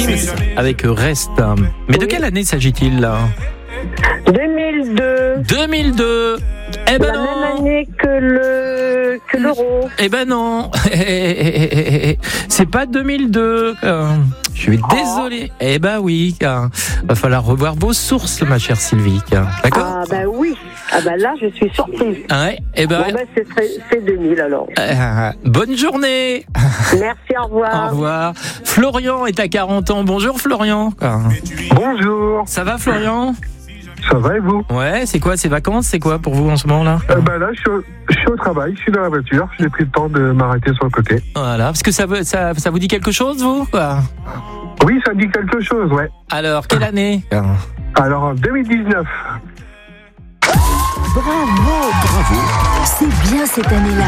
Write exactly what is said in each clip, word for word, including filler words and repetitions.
Gims avec Reste. Mais de quelle année s'agit-il là ? deux mille deux. deux mille deux. Eh ben la non. même année que le que l'euro. Eh ben non. C'est pas deux mille deux. Je suis désolé. Oh. Eh ben oui. Va falloir revoir vos sources, ma chère Sylvie. D'accord ? Ah ben oui. Ah ben là, je suis surprise. Ah ouais. Eh ben. Bon ben c'est, c'est deux mille alors. Euh, bonne journée. Merci, au revoir. Au revoir. Florian est à quarante ans. Bonjour Florian. Bonjour. Ça va Florian ? Ça va et vous ? Ouais, c'est quoi ces vacances ? C'est quoi pour vous en ce moment là ? euh, bah Là, je suis, au, je suis au travail, je suis dans la voiture, j'ai pris le temps de m'arrêter sur le côté. Voilà, parce que ça, ça, ça vous dit quelque chose, vous quoi ? Oui, ça me dit quelque chose, ouais. Alors, quelle année ? Alors, en deux mille dix-neuf. Bravo, bravo. C'est bien cette année-là.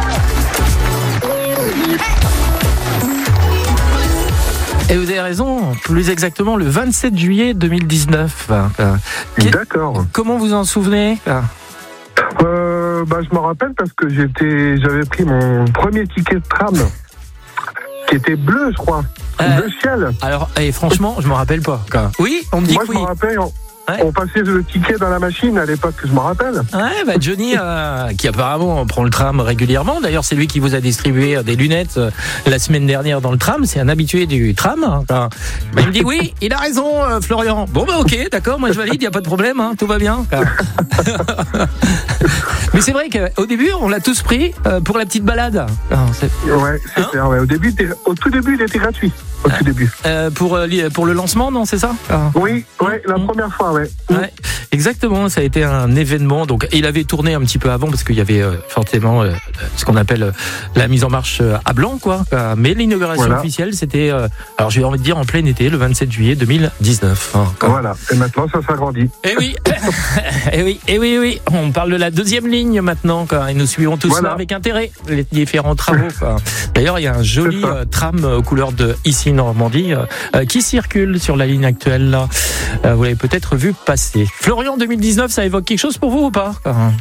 Et vous avez raison, plus exactement le vingt-sept juillet deux mille dix-neuf. D'accord. Comment vous en souvenez ? euh, bah, Je me rappelle parce que j'étais, j'avais pris mon premier ticket de tram, qui était bleu, je crois. Euh, bleu ciel. Alors, et franchement, je me rappelle pas. Oui, on me dit Moi, que je oui. me rappelle, on, ouais. on passait le ticket dans la machine à l'époque, je me rappelle. Ouais, bah Johnny, euh, qui apparemment prend le tram régulièrement. D'ailleurs, c'est lui qui vous a distribué des lunettes euh, la semaine dernière dans le tram. C'est un habitué du tram. Enfin, bah, il me dit oui, il a raison, euh, Florian. Bon, bah ok, d'accord, moi je valide, il n'y a pas de problème, hein, tout va bien. Mais c'est vrai qu'au début, on l'a tous pris euh, pour la petite balade. Alors, c'est... Ouais, c'est hein clair. Ouais. Au, début, au tout début, il était gratuit. Au tout début. Euh, pour, euh, pour le lancement, non, c'est ça ? ah. Oui, ouais, la mmh. première fois, ouais. ouais. Exactement, ça a été un événement. Donc, il avait tourné un petit peu avant parce qu'il y avait euh, forcément euh, ce qu'on appelle euh, la mise en marche euh, à blanc, quoi. Euh, mais l'inauguration voilà. officielle, c'était, euh, alors j'ai envie de dire en plein été, le vingt-sept juillet deux mille dix-neuf. Hein, voilà. Et maintenant, ça s'agrandit. Et oui, et oui, et oui, oui. On parle de la deuxième ligne maintenant, quoi. Et nous suivons tous voilà. ça avec intérêt les différents travaux. Quoi. D'ailleurs, il y a un joli euh, tram aux couleurs de ici Normandie euh, qui circule sur la ligne actuelle. Là. Euh, vous l'avez peut-être vu passer. Florian, deux mille dix-neuf, ça évoque quelque chose pour vous ou pas ?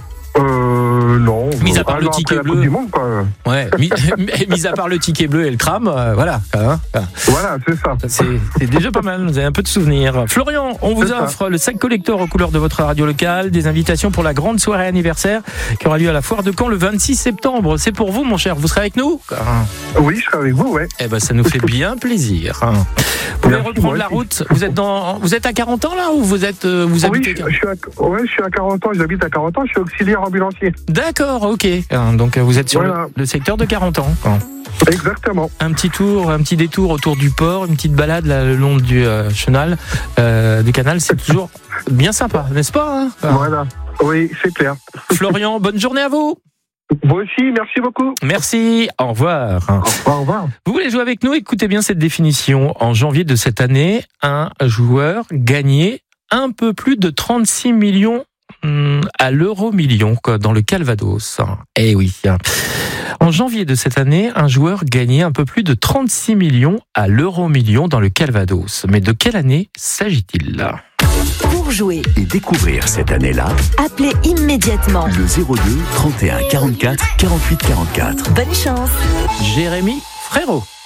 Euh, non. Mis à part ah, le non, ticket bleu. Du monde, quoi. Ouais, mis, mis à part le ticket bleu et le tram, euh, voilà. Hein, voilà, c'est ça. C'est, c'est déjà pas mal, vous avez un peu de souvenirs. Florian, on vous c'est offre ça. le sac collector aux couleurs de votre radio locale, des invitations pour la grande soirée anniversaire qui aura lieu à la Foire de Caen le vingt-six septembre. C'est pour vous, mon cher. Vous serez avec nous ? Oui, je serai avec vous, ouais. Eh ben, ça nous fait bien plaisir. Vous pouvez Merci, reprendre la route. Vous êtes dans, vous êtes à quarante ans là ou vous êtes, vous habitez ? Oui, je, je suis à, ouais, je suis à quarante ans. J'habite à quarante ans. Je suis auxiliaire ambulancier. D'accord, ok. Donc vous êtes sur voilà. le, le secteur de quarante ans. Exactement. Un petit tour, un petit détour autour du port, une petite balade là, le long du euh, chenal, euh, du canal, c'est toujours bien sympa, n'est-ce pas hein Voilà. Oui, c'est clair. Florian, bonne journée à vous. Vous aussi, merci beaucoup. Merci, au revoir. Au revoir, au revoir. Vous voulez jouer avec nous ? Écoutez bien cette définition. En janvier de cette année, un joueur gagnait un peu plus de trente-six millions à l'euro million dans le Calvados. Eh oui. En janvier de cette année, un joueur gagnait un peu plus de trente-six millions à l'euro million dans le Calvados. Mais de quelle année s'agit-il là ? Pour jouer et découvrir cette année-là, appelez immédiatement le zéro deux trente et un quarante-quatre quarante-huit quarante-quatre. Bonne chance. Jérémy Frérot.